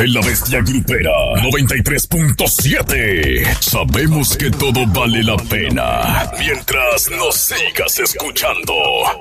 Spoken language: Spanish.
en la bestia grupera 93.7. Sabemos que todo vale la pena mientras nos sigas escuchando.